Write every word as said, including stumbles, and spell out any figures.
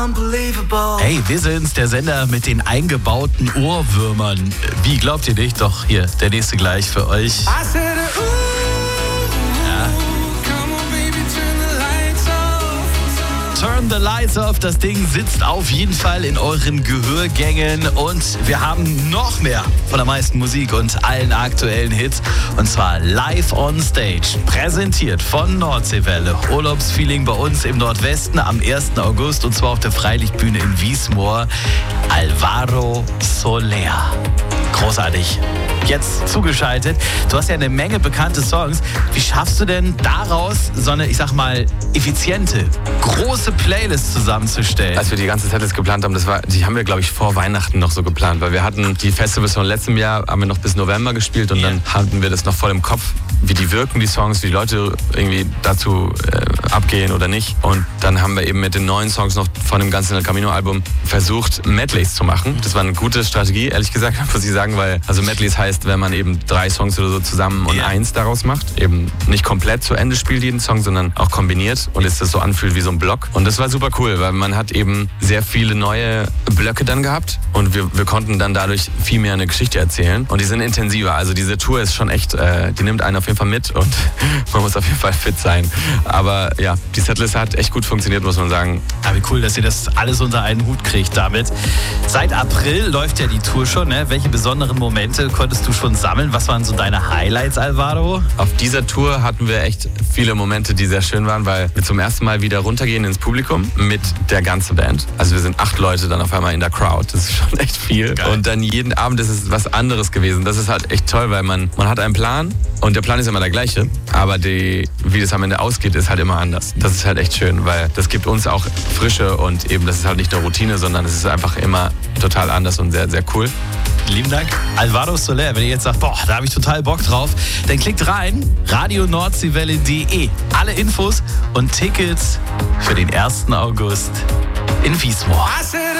Hey, wir sind's, der Sender mit den eingebauten Ohrwürmern. Wie, glaubt ihr nicht? Doch, hier, der nächste gleich für euch. Ja. Turn the lights off, das Ding sitzt auf jeden Fall in euren Gehörgängen und wir haben noch mehr von der meisten Musik und allen aktuellen Hits und zwar live on stage, präsentiert von Nordseewelle. Urlaubsfeeling bei uns im Nordwesten am ersten August und zwar auf der Freilichtbühne in Wiesmoor. Alvaro Soler. Großartig. Jetzt zugeschaltet. Du hast ja eine Menge bekannte Songs. Wie schaffst du denn daraus so eine, ich sag mal, effiziente, große Playlist zusammenzustellen? Als wir die ganze Setlist geplant haben, das war, die haben wir, glaube ich, vor Weihnachten noch so geplant, weil wir hatten die Festivals von letztem Jahr, haben wir noch bis November gespielt und yeah. dann hatten wir das noch voll im Kopf, wie die wirken, die Songs, wie die Leute irgendwie dazu äh, abgehen oder nicht. Und dann haben wir eben mit den neuen Songs noch von dem ganzen El Camino-Album versucht, Medleys zu machen. Das war eine gute Strategie, ehrlich gesagt, muss ich sagen, weil also Medleys heißt, wenn man eben drei Songs oder so zusammen und yeah. eins daraus macht, eben nicht komplett zu Ende spielt jeden Song, sondern auch kombiniert und es das so anfühlt wie so ein Block. Und das war super cool, weil man hat eben sehr viele neue Blöcke dann gehabt und wir, wir konnten dann dadurch viel mehr eine Geschichte erzählen und die sind intensiver. Also diese Tour ist schon echt, äh, die nimmt einen auf jeden Fall mit und man muss auf jeden Fall fit sein. Aber ja, die Setlist hat echt gut funktioniert, muss man sagen. Aber wie cool, dass ihr das alles unter einen Hut kriegt damit. Seit April läuft ja die Tour schon, ne? Welche besonderen Momente konntest du schon sammeln? Was waren so deine Highlights, Alvaro? Auf dieser Tour hatten wir echt viele Momente, die sehr schön waren, weil wir zum ersten Mal wieder runtergehen ins Publikum mit der ganzen Band. Also wir sind acht Leute dann auf einmal in der Crowd. Das ist schon echt viel. Geil. Und dann jeden Abend ist es was anderes gewesen. Das ist halt echt toll, weil man, man hat einen Plan und der Plan ist immer der gleiche, aber die, wie das am Ende ausgeht, ist halt immer anders. Das ist halt echt schön, weil das gibt uns auch Frische und eben das ist halt nicht nur Routine, sondern es ist einfach immer total anders und sehr, sehr cool. Lieben Dank, Alvaro Soler. Wenn ihr jetzt sagt, boah, da habe ich total Bock drauf, dann klickt rein, radio nordseewelle punkt de. Alle Infos und Tickets für den ersten August in Wiesmoor.